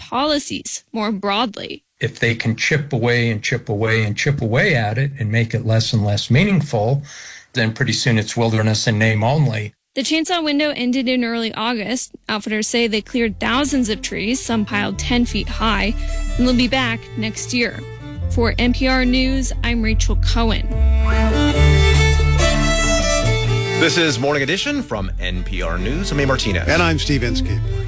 policies more broadly. If they can chip away and chip away and chip away at it and make it less and less meaningful, then pretty soon it's wilderness in name only. The chainsaw window ended in early August. Outfitters say they cleared thousands of trees, some piled 10 feet high, and they'll be back next year. For NPR News, I'm Rachel Cohen. This is Morning Edition from NPR News. I'm A. Martinez. And I'm Steve Inskeep.